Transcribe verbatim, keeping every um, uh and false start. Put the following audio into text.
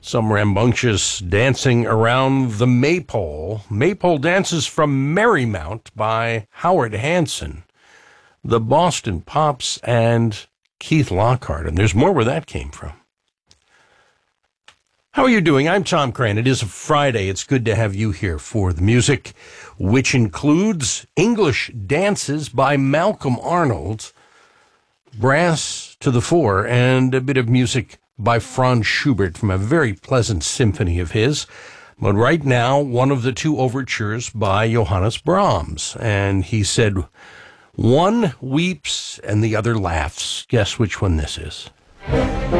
Some rambunctious dancing around the Maypole. Maypole dances from Merrymount by Howard Hanson, the Boston Pops, and Keith Lockhart. And there's more where that came from. How are you doing? I'm Tom Crane. It is a Friday. It's good to have you here for the music, which includes English dances by Malcolm Arnold, brass to the fore, and a bit of music by Franz Schubert from a very pleasant symphony of his. But right now, one of the two overtures by Johannes Brahms. And he said, one weeps and the other laughs. Guess which one this is.